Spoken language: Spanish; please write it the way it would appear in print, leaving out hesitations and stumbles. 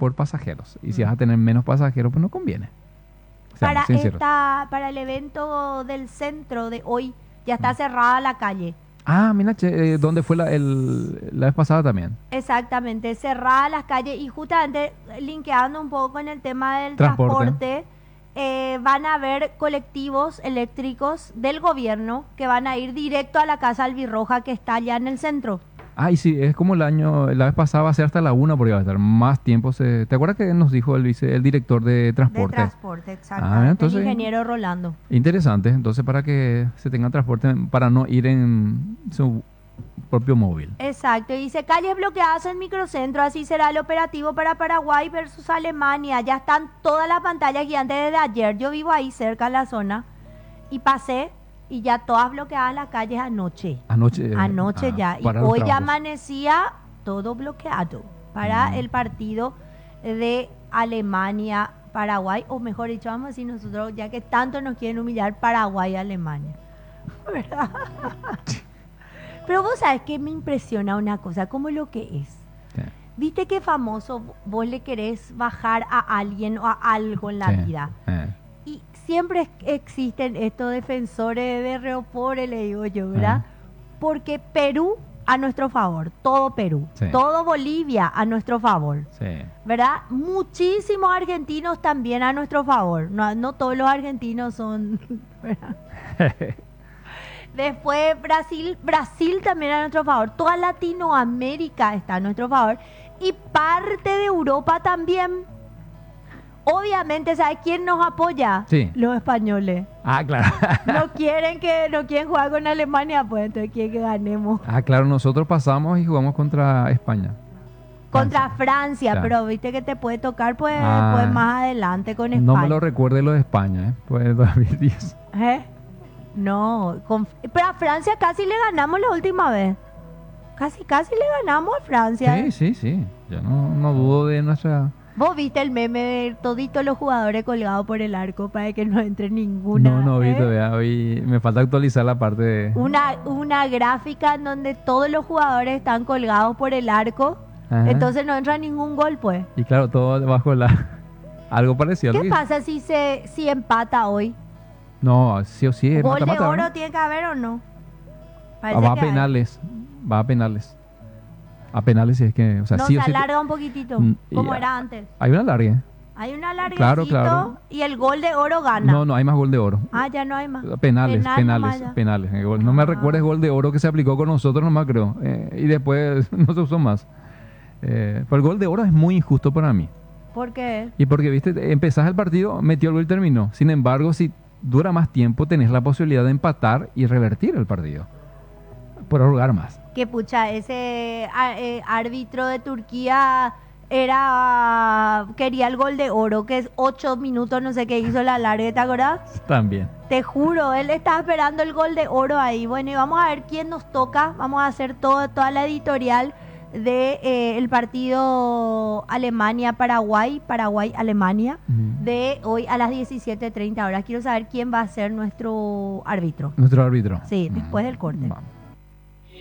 por pasajeros. Y si vas a tener menos pasajeros, pues no conviene. Para, Seamos sinceros. para el evento del centro de hoy, ya está cerrada la calle. Ah, mira, che, ¿dónde fue la vez pasada también? Exactamente, cerradas las calles y justamente linkeando un poco con el tema del Transporte. transporte, van a haber colectivos eléctricos del gobierno que van a ir directo a la Casa Albirroja que está allá en el centro. Ah, y sí, es como la vez pasada va a ser hasta la 1 porque va a estar más tiempo. ¿Te acuerdas que nos dijo el director de De transporte? transporte, Ah, exactamente. entonces, El ingeniero Rolando. interesante. Entonces, para que se tenga transporte, para no ir en su propio móvil. Exacto, y dice calles bloqueadas en microcentro, así será el operativo para Paraguay versus Alemania. Ya están todas las pantallas gigantes desde ayer. Yo vivo ahí cerca en la zona y pasé y ya todas bloqueadas las calles anoche. Anoche. Anoche ya. Y para los hoy ya trabajos. amanecía todo bloqueado para el partido de Alemania-Paraguay, o mejor dicho, vamos a decir nosotros, ya que tanto nos quieren humillar, Paraguay-Alemania. ¿Verdad? Pero vos sabés que me impresiona una cosa, como lo que es. Sí. Viste qué famoso vos le querés bajar a alguien o a algo en la Sí. vida. Y siempre existen estos defensores de Reopore, le digo yo, ¿verdad? Porque Perú a nuestro favor, todo Perú, Sí. todo Bolivia a nuestro favor, Sí. ¿verdad? Muchísimos argentinos también a nuestro favor. No, no todos los argentinos son, ¿verdad? Después Brasil también a nuestro favor. Toda Latinoamérica está a nuestro favor. Y parte de Europa también. Obviamente, ¿sabes quién nos apoya? Sí. Los españoles. Ah, claro. No quieren jugar con Alemania, pues entonces quieren que ganemos. Ah, claro, nosotros pasamos y jugamos contra España. Contra Francia, Claro. pero viste que te puede tocar pues, Ah. pues más adelante con España. No me lo recuerde lo de España, ¿eh? Pues 2010. ¿Eh? No, pero a Francia casi le ganamos la última vez. Casi le ganamos a Francia. Sí, sí, sí. Yo no dudo de nuestra... ¿Vos viste el meme de toditos los jugadores colgados por el arco para que no entre ninguna? No vi todavía. Hoy me falta actualizar la parte de... Una gráfica en donde todos los jugadores están colgados por el arco. Ajá. Entonces no entra ningún gol, pues. Y claro, todo bajo la... Algo parecido. ¿Qué pasa si empata hoy? No, sí o sí. ¿Gol de mata-mata, oro ¿no? tiene que haber o no? Parece Va a que hay. penales. Va a penales. A penales si es que... O sea, No, sí se o sí. alarga un poquitito, y como ya. era antes. Hay una larga. Hay una larguecito Claro. y el gol de oro gana. No hay más gol de oro. Ah, ya no hay más. Penales. nomás ya. El gol. No me recuerdes gol de oro que se aplicó con nosotros nomás, creo. Y después no se usó más. Pero el gol de oro es muy injusto para mí. ¿Por qué? Y porque, viste, empezás el partido, metió el gol y terminó. Sin embargo, si dura más tiempo, tenés la posibilidad de empatar y revertir el partido. Por jugar más. Que pucha, ese árbitro de Turquía quería el gol de oro, que es 8 minutos, no sé qué hizo la larga, ¿te acordás? También. Te juro, él estaba esperando el gol de oro ahí. Bueno, y vamos a ver quién nos toca. Vamos a hacer toda la editorial de el partido Alemania-Paraguay, Paraguay-Alemania, de hoy a las 17:30 horas. Quiero saber quién va a ser nuestro árbitro. Nuestro árbitro. Sí, después del corte. Vamos.